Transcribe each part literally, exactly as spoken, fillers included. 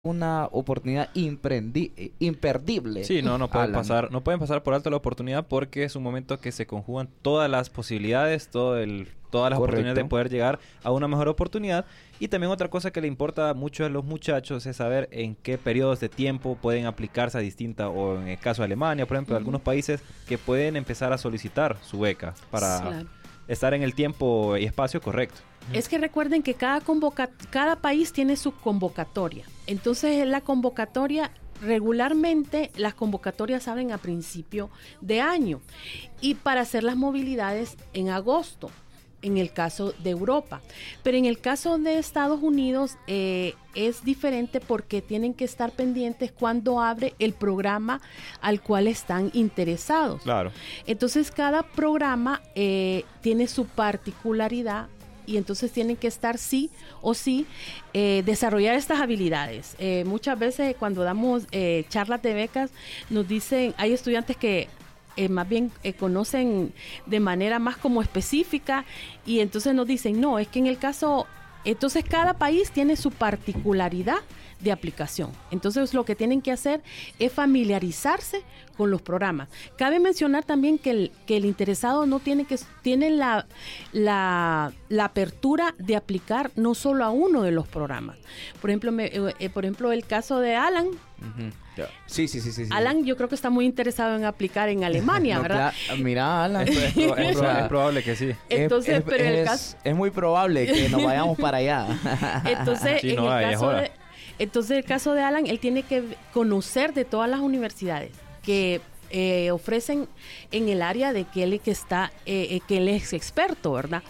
una oportunidad imprendi- imperdible. Sí, no, no pueden Alan. pasar, no pueden pasar por alto la oportunidad porque es un momento que se conjugan todas las posibilidades, todo el, todas las Correcto. oportunidades de poder llegar a una mejor oportunidad. Y también otra cosa que le importa mucho a los muchachos es saber en qué periodos de tiempo pueden aplicarse a distintas, o en el caso de Alemania, por ejemplo, Ujú. algunos países que pueden empezar a solicitar su beca para Claro. estar en el tiempo y espacio correcto. Es que recuerden que cada convoca cada país tiene su convocatoria. Entonces, la convocatoria, regularmente, las convocatorias abren a principio de año. Y para hacer las movilidades en agosto, en el caso de Europa. Pero en el caso de Estados Unidos eh, es diferente porque tienen que estar pendientes cuando abre el programa al cual están interesados. Claro. Entonces, cada programa eh, tiene su particularidad. Y entonces tienen que estar sí o sí, eh, desarrollar estas habilidades. Eh, muchas veces cuando damos eh, charlas de becas, nos dicen, hay estudiantes que eh, más bien eh, conocen de manera más como específica y entonces nos dicen, no, es que en el caso, entonces cada país tiene su particularidad de aplicación. Entonces lo que tienen que hacer es familiarizarse con los programas. Cabe mencionar también que el, que el interesado no tiene que tiene la, la, la apertura de aplicar no solo a uno de los programas. Por ejemplo, me, eh, por ejemplo el caso de Alan. Ujú. Sí, sí, sí, sí, sí. Alan, yo creo que está muy interesado en aplicar en Alemania, No, ¿verdad? cla- Mira, Alan. Es, es proba- es O sea, proba- es probable que sí. Entonces, es, pero en el es- caso- es muy probable que nos vayamos para allá. Entonces, Sí, en no, el ahí es caso hora. de, entonces, el caso de Alan, él tiene que conocer de todas las universidades que eh, ofrecen en el área de que él que está, eh, eh, que él es experto, ¿verdad?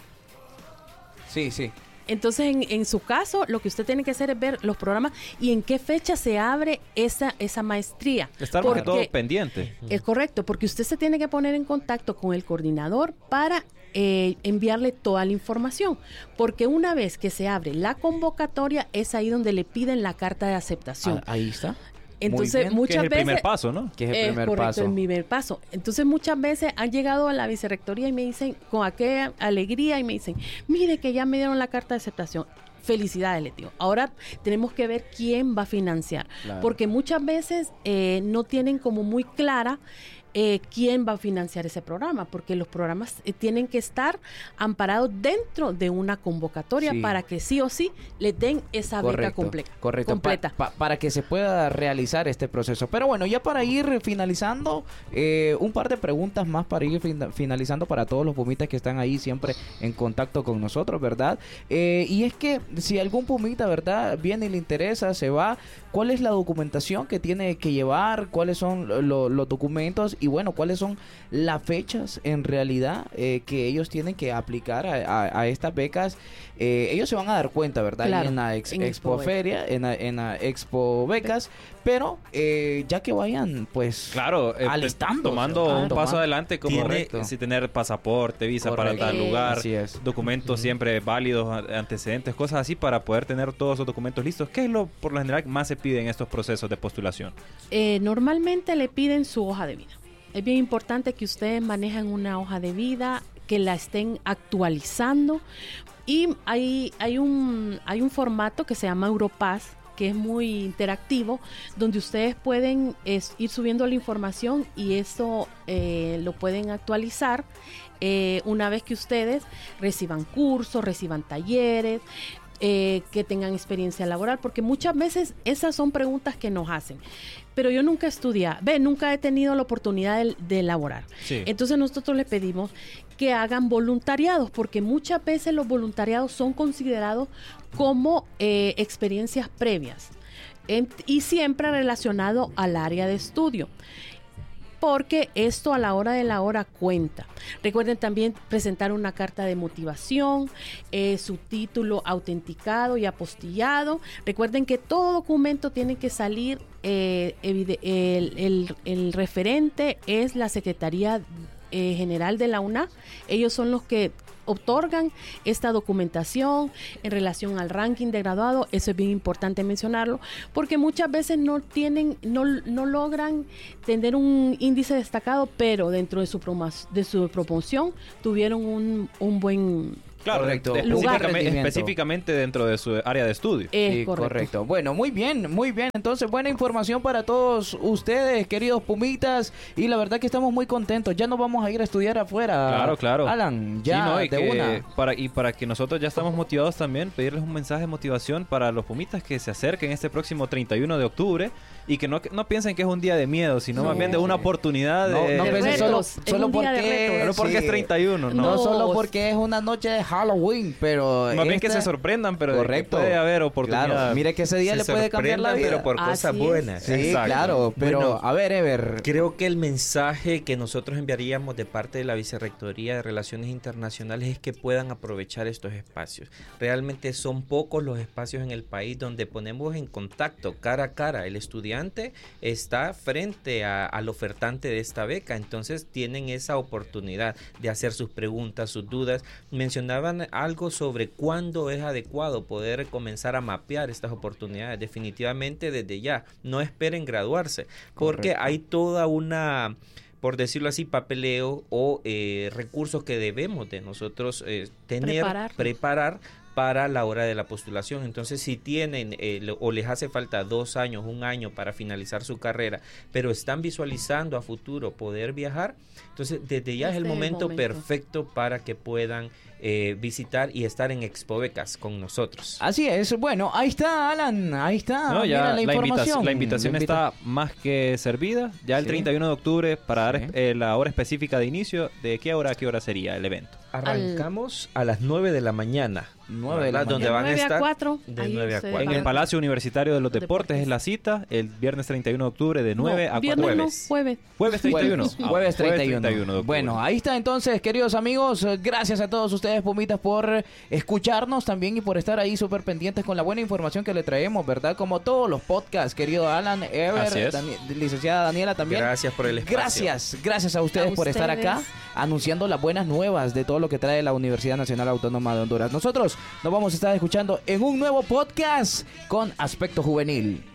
Sí, sí. Entonces, en, en su caso, lo que usted tiene que hacer es ver los programas y en qué fecha se abre esa, esa maestría. Estar más que todo Porque- pendiente. Es correcto, porque usted se tiene que poner en contacto con el coordinador para eh, enviarle toda la información. Porque una vez que se abre la convocatoria, es ahí donde le piden la carta de aceptación. Ah, ahí está. Entonces, Muy bien. Que es muchas el veces... primer paso, ¿no? Que es el Es primer correcto, paso. el primer paso. Entonces, muchas veces han llegado a la vicerrectoría y me dicen, con aquella alegría, y me dicen, mire que ya me dieron la carta de aceptación. Felicidades, les digo. Ahora tenemos que ver quién va a financiar. Claro. Porque muchas veces eh, no tienen como muy clara eh, quién va a financiar ese programa. Porque los programas eh, tienen que estar amparados dentro de una convocatoria Sí. para que sí o sí les den esa beca Correcto, completa. correcto, completa. pa- pa- para que se pueda realizar este proceso. Pero bueno, ya para ir finalizando, eh, un par de preguntas más para ir fin- finalizando para todos los pumitas que están ahí siempre en contacto con nosotros, ¿verdad? Eh, y es que si algún pumita, ¿verdad? Viene y le interesa, se va, ¿cuál es la documentación que tiene que llevar? ¿Cuáles son lo- lo- los documentos? Y bueno, ¿cuáles son las fechas en realidad eh, que ellos tienen que aplicar a, a- a estas becas? Eh, ellos se van a dar cuenta, ¿verdad? Claro, Ahí en la ex- en Expo Expo Feria, en la, en la Expo Becas, pero eh, ya que vayan, pues, Claro, eh, alistándose, tomando ¿verdad? un Tomando. paso adelante como Correcto. re- si tener pasaporte, visa Correcto. para tal Eh, lugar, Así es. documentos siempre válidos, a- antecedentes, cosas así para poder tener todos esos documentos listos. ¿Qué es lo por lo general más se pide en estos procesos de postulación? Eh, normalmente le piden su hoja de vida. Es bien importante que ustedes manejen una hoja de vida, que la estén actualizando. Y hay, hay, un, hay un formato que se llama Europass, que es muy interactivo, donde ustedes pueden es, ir subiendo la información y eso eh, lo pueden actualizar eh, una vez que ustedes reciban cursos, reciban talleres, eh, que tengan experiencia laboral, porque muchas veces esas son preguntas que nos hacen. Pero yo nunca estudié, ve, nunca he tenido la oportunidad de, de elaborar. Sí. Entonces nosotros les pedimos que hagan voluntariados, porque muchas veces los voluntariados son considerados como eh, experiencias previas en- y siempre relacionado al área de estudio. Porque esto a la hora de la hora cuenta. Recuerden también presentar una carta de motivación, eh, su título autenticado y apostillado. Recuerden que todo documento tiene que salir, eh, evide- el, el- el referente es la Secretaría eh, General de la U N A. Ellos son los que otorgan esta documentación en relación al ranking de graduado. Eso es bien importante mencionarlo, porque muchas veces no tienen, no, no logran tener un índice destacado, pero dentro de su, promo- de su promoción tuvieron un, un buen Claro, Correcto. de- Lugar. específicamente, específicamente dentro de su área de estudio. Es Sí, correcto. correcto. Bueno, muy bien, muy bien. Entonces, buena información para todos ustedes, queridos Pumitas. Y la verdad que estamos muy contentos. Ya nos vamos a ir a estudiar afuera. Claro, claro. Alan, ya Sí, ¿no? y de que una. Para, y para que nosotros ya estamos motivados también, pedirles un mensaje de motivación para los Pumitas que se acerquen este próximo treinta y uno de octubre y que no, que no piensen que es un día de miedo, sino No. más bien de una oportunidad No, de... no De piensen solo, retos. Es solo un día de porque, retos. Solo porque sí, es treinta y uno, ¿no? No, No. solo porque es una noche de Halloween, pero... Más bien que esta- se sorprendan, pero de que Correcto. puede haber oportunidad. Claro, mire que ese día Se le puede cambiar la vida. sorprendan, pero por Así cosas es. buenas. Sí, Exacto. claro, pero Bueno, a ver, Ever. Creo que el mensaje que nosotros enviaríamos de parte de la Vicerrectoría de Relaciones Internacionales es que puedan aprovechar estos espacios. Realmente son pocos los espacios en el país donde ponemos en contacto cara a cara. El estudiante está frente a- al ofertante de esta beca, entonces tienen esa oportunidad de hacer sus preguntas, sus dudas. Mencionaban algo sobre cuándo es adecuado poder comenzar a mapear estas oportunidades. Definitivamente desde ya, no esperen graduarse, porque Correcto. hay toda una, por decirlo así, papeleo o eh, recursos que debemos de nosotros eh, tener, Preparar. preparar para la hora de la postulación. Entonces, si tienen eh, lo- o les hace falta dos años, un año para finalizar su carrera, pero están visualizando a futuro poder viajar, entonces desde ya es el Este es el momento, momento. perfecto para que puedan eh, visitar y estar en Expo Becas con nosotros. Así es. Bueno, ahí está, Alan. Ahí está. No, ya Mira la, la, información. invitación, la invitación La invita- está más que servida. Ya el Sí. treinta y uno de octubre, para Sí. dar eh, la hora específica de inicio, ¿de qué hora a qué hora sería el evento? Arrancamos a las nueve de la mañana. Nueve de la ¿verdad? Donde mañana. van a nueve a estar cuatro, de ahí nueve a ustedes cuatro. En van el Palacio Universitario de los Los Deportes Deportes. es la cita, el viernes treinta y uno de octubre de No, nueve a cuatro. viernes no, jueves. jueves. Jueves treinta y uno. Jueves, Ah, jueves treinta y uno. de octubre. Bueno, ahí está entonces, queridos amigos. eh, Gracias a todos ustedes, Pumitas, por escucharnos también y por estar ahí súper pendientes con la buena información que le traemos, ¿verdad? Como todos los podcasts, querido Alan, Así Ever, es. Dani- licenciada Daniela también. Gracias por el espacio. Gracias, gracias a ustedes A por estar ustedes. acá anunciando las buenas nuevas de todo lo que trae la Universidad Nacional Autónoma de Honduras. Nosotros nos vamos a estar escuchando en un nuevo podcast con Aspecto Juvenil.